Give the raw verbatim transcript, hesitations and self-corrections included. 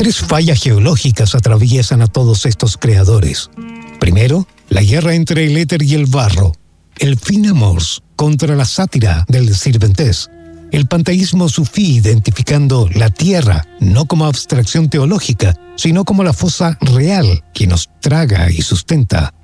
Tres fallas geológicas atraviesan a todos estos creadores. Primero, la guerra entre el éter y el barro. El fin amors contra la sátira del sirventés. El panteísmo sufí identificando la tierra no como abstracción teológica, sino como la fosa real que nos traga y sustenta.